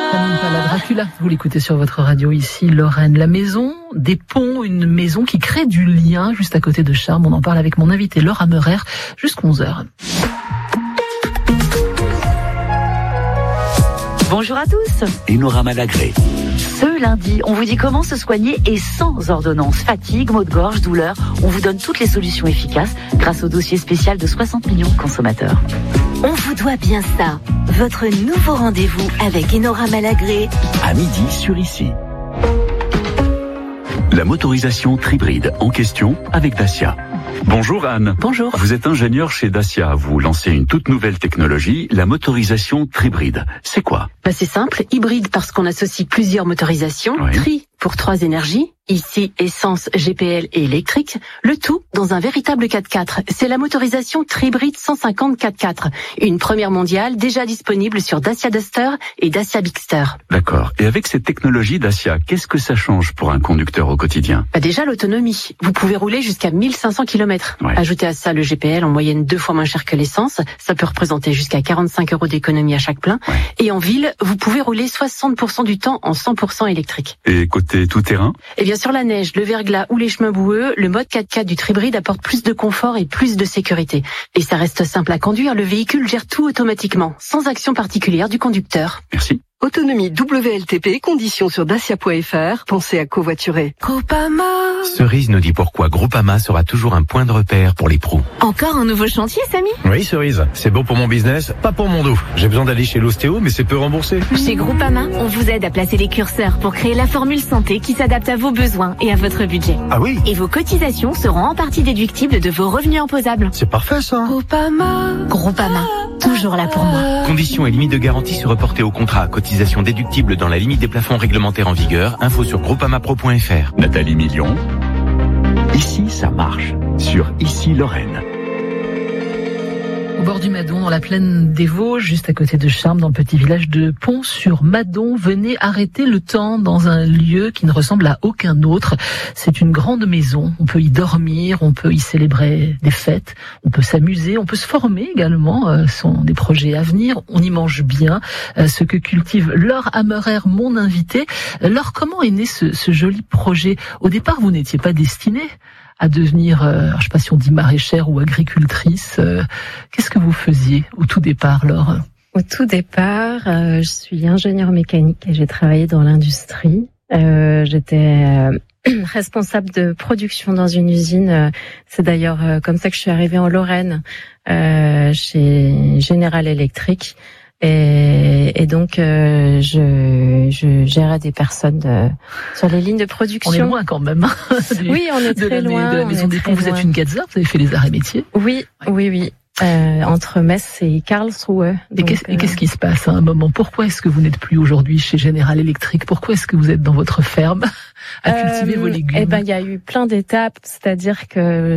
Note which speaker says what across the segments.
Speaker 1: La Dracula, vous l'écoutez sur votre radio ici, Lorraine. La maison des ponts, une maison qui crée du lien juste à côté de Charmes. On en parle avec mon invité Laure Hammerer jusqu'à 11h.
Speaker 2: Bonjour à tous.
Speaker 3: Enora Malagré.
Speaker 2: Ce lundi, on vous dit comment se soigner et sans ordonnance. Fatigue, maux de gorge, douleur, on vous donne toutes les solutions efficaces grâce au dossier spécial de 60 millions de consommateurs.
Speaker 4: On vous doit bien ça. Votre nouveau rendez-vous avec Enora Malagré.
Speaker 3: À midi sur Ici. La motorisation Tribride en question avec Dacia. Bonjour Anne.
Speaker 2: Bonjour.
Speaker 3: Vous êtes ingénieur chez Dacia. Vous lancez une toute nouvelle technologie, la motorisation Tribride. C'est quoi ?
Speaker 5: C'est simple, hybride parce qu'on associe plusieurs motorisations,
Speaker 3: Oui.
Speaker 5: Tri pour 3 énergies, ici essence, GPL et électrique, le tout dans un véritable 4x4. C'est la motorisation Tribride 150 4x4, une première mondiale déjà disponible sur Dacia Duster et Dacia Bigster.
Speaker 3: D'accord. Et avec cette technologie Dacia, qu'est-ce que ça change pour un conducteur au quotidien ?
Speaker 5: Déjà l'autonomie, vous pouvez rouler jusqu'à 1500 km.
Speaker 3: Ouais.
Speaker 5: Ajoutez à ça le GPL en moyenne 2 fois moins cher que l'essence, ça peut représenter jusqu'à 45 € d'économie à chaque plein.
Speaker 3: Ouais.
Speaker 5: Et en ville, vous pouvez rouler 60% du temps en 100% électrique.
Speaker 3: Et côté tout-terrain ?
Speaker 5: Et bien sur la neige, le verglas ou les chemins boueux, le mode 4x4 du Tribride apporte plus de confort et plus de sécurité. Et ça reste simple à conduire, le véhicule gère tout automatiquement, sans action particulière du conducteur.
Speaker 3: Merci.
Speaker 6: Autonomie WLTP, conditions sur dacia.fr. Pensez à covoiturer.
Speaker 5: Groupama.
Speaker 7: Cerise nous dit pourquoi Groupama sera toujours un point de repère pour les pros.
Speaker 4: Encore un nouveau chantier, Samy ?
Speaker 8: Oui, Cerise, c'est bon pour mon business, pas pour mon dos. J'ai besoin d'aller chez l'ostéo, mais c'est peu remboursé.
Speaker 4: Chez Groupama, on vous aide à placer les curseurs pour créer la formule santé qui s'adapte à vos besoins et à votre budget.
Speaker 8: Ah oui ?
Speaker 4: Et vos cotisations seront en partie déductibles de vos revenus imposables.
Speaker 8: C'est parfait ça.
Speaker 4: Groupama, toujours là pour moi.
Speaker 7: Conditions et limites de garantie se reporter au contrat. Cotisation déductible dans la limite des plafonds réglementaires en vigueur. Info sur groupamapro.fr.
Speaker 3: Nathalie Million. Ici, ça marche. Sur Ici, Lorraine.
Speaker 1: Au bord du Madon, dans la plaine des Vosges, juste à côté de Charmes, dans le petit village de Pont-sur-Madon, venez arrêter le temps dans un lieu qui ne ressemble à aucun autre. C'est une grande maison, on peut y dormir, on peut y célébrer des fêtes, on peut s'amuser, on peut se former également, ce sont des projets à venir, on y mange bien, ce que cultive Laure Hammerer, mon invité. Laure, comment est né ce joli projet ? Au départ, vous n'étiez pas destinée à devenir, je ne sais pas si on dit maraîchère ou agricultrice. Qu'est-ce que vous faisiez au tout départ, Laure ?
Speaker 9: Au tout départ, je suis ingénieure mécanique et j'ai travaillé dans l'industrie. J'étais responsable de production dans une usine. C'est d'ailleurs comme ça que je suis arrivée en Lorraine, chez General Electric. Et donc je gérais des personnes sur les lignes de production.
Speaker 1: On est loin quand même.
Speaker 9: Oui, on est très loin.
Speaker 1: De la maison des ponts, vous êtes une Gazza, vous avez fait les arrêts métiers.
Speaker 9: Oui. Entre Metz et Karlsruhe.
Speaker 1: Et qu'est-ce qui se passe à un moment ? Pourquoi est-ce que vous n'êtes plus aujourd'hui chez General Electric ? Pourquoi est-ce que vous êtes dans votre ferme à cultiver vos légumes ?
Speaker 9: Il y a eu plein d'étapes, c'est-à-dire que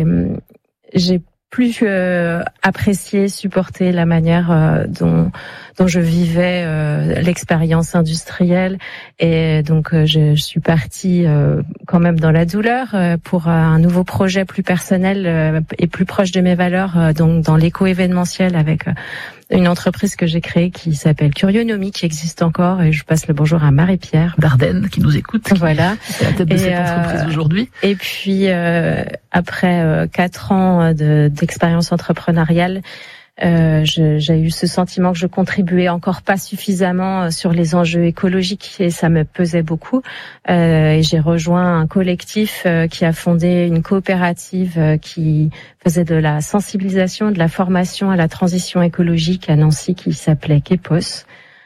Speaker 9: j'ai plus apprécié, supporté la manière dont je vivais l'expérience industrielle, et donc je suis partie quand même dans la douleur pour un nouveau projet plus personnel et plus proche de mes valeurs, donc dans l'éco-événementiel avec une entreprise que j'ai créée qui s'appelle Curionomie, qui existe encore, et je passe le bonjour à Marie-Pierre
Speaker 1: Dardenne qui nous écoute.
Speaker 9: Voilà.
Speaker 1: C'est la tête de cette entreprise aujourd'hui.
Speaker 9: Et puis après 4 ans d'expérience entrepreneuriale, j'ai eu ce sentiment que je contribuais encore pas suffisamment sur les enjeux écologiques, et ça me pesait beaucoup. Et j'ai rejoint un collectif qui a fondé une coopérative qui faisait de la sensibilisation, de la formation à la transition écologique à Nancy, qui s'appelait Kepos.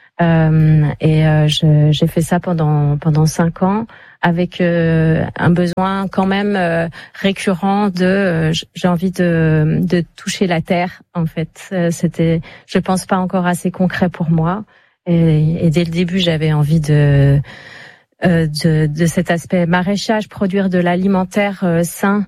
Speaker 9: J'ai fait ça pendant 5 ans, avec un besoin quand même récurrent j'ai envie de toucher la terre, en fait. C'était, je pense, pas encore assez concret pour moi, et dès le début j'avais envie de cet aspect maraîchage, produire de l'alimentaire sain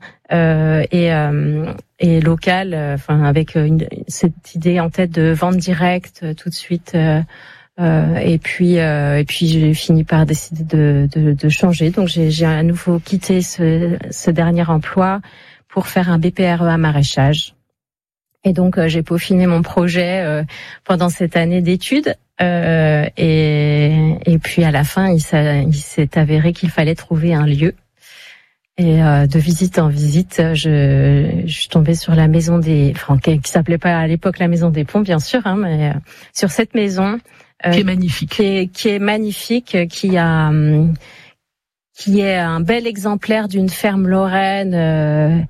Speaker 9: et local, avec cette idée en tête de vente directe tout de suite. Et puis j'ai fini par décider de changer. Donc j'ai à nouveau quitté ce dernier emploi pour faire un BPREA maraîchage. Et donc j'ai peaufiné mon projet pendant cette année d'études. Et puis à la fin, il s'est avéré qu'il fallait trouver un lieu. Et de visite en visite, je suis tombée sur la maison qui s'appelait pas à l'époque la maison des Ponts, bien sûr, mais sur cette maison
Speaker 1: qui est magnifique,
Speaker 9: qui est magnifique, qui est un bel exemplaire d'une ferme lorraine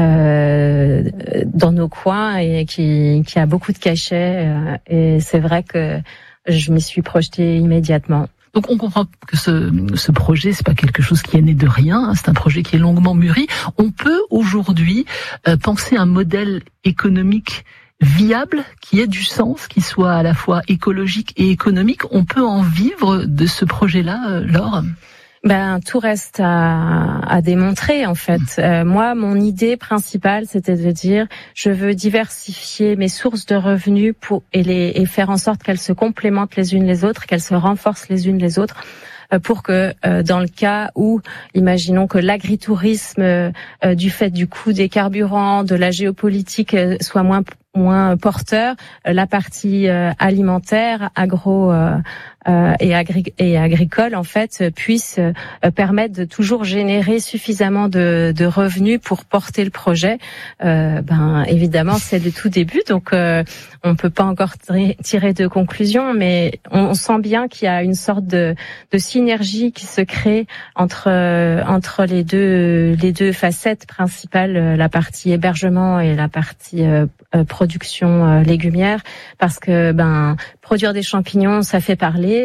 Speaker 9: dans nos coins et qui a beaucoup de cachets. Et c'est vrai que je m'y suis projetée immédiatement.
Speaker 1: Donc on comprend que ce projet, c'est pas quelque chose qui est né de rien, c'est un projet qui est longuement mûri. On peut aujourd'hui penser un modèle économique viable, qui ait du sens, qui soit à la fois écologique et économique. On peut en vivre de ce projet-là, Laure ?
Speaker 9: Tout reste à démontrer, en fait. Moi, mon idée principale, c'était de dire, je veux diversifier mes sources de revenus et faire en sorte qu'elles se complémentent les unes les autres, qu'elles se renforcent les unes les autres, pour que dans le cas où, imaginons que l'agritourisme, du fait du coût des carburants, de la géopolitique, soit moins porteur, la partie alimentaire, et agricole en fait puisse permettre de toujours générer suffisamment de revenus pour porter le projet. Évidemment, c'est le tout début, donc on peut pas encore tirer de conclusion, mais on sent bien qu'il y a une sorte de synergie qui se crée entre les deux facettes principales, la partie hébergement et la partie production légumière, parce que produire des champignons, ça fait parler,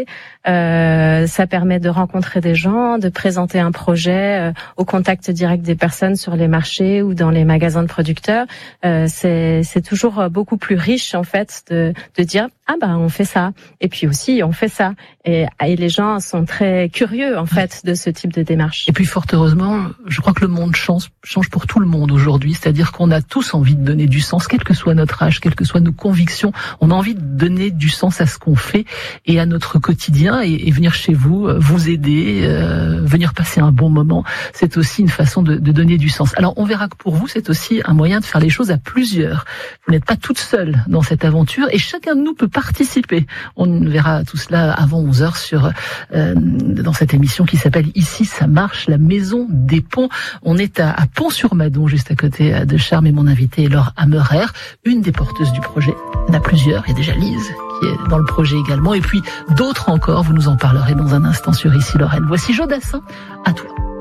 Speaker 9: ça permet de rencontrer des gens, de présenter un projet au contact direct des personnes sur les marchés ou dans les magasins de producteurs. C'est toujours beaucoup plus riche en fait de dire on fait ça, et puis aussi on fait ça, et les gens sont très curieux en fait de ce type de démarche.
Speaker 1: Et puis fort heureusement, je crois que le monde change pour tout le monde aujourd'hui, c'est-à-dire qu'on a tous envie de donner du sens, quel que soit notre âge, quelles que soient nos convictions, on a envie de donner du sens à ce qu'on fait et à notre quotidien, et venir chez vous, vous aider, venir passer un bon moment, c'est aussi une façon de donner du sens. Alors on verra que pour vous, c'est aussi un moyen de faire les choses à plusieurs. Vous n'êtes pas toute seule dans cette aventure et chacun de nous peut participer. On verra tout cela avant 11h dans cette émission qui s'appelle Ici ça marche, la maison des Ponts. On est à Pont-sur-Madon, juste à côté de Charmes, et mon invitée est Laure Hammerer, une des porteuses du projet. Il y en a plusieurs, il y a déjà Lise qui est dans le projet également, et puis d'autres encore, vous nous en parlerez dans un instant sur Ici Lorraine. Voici Jodassin, à toi.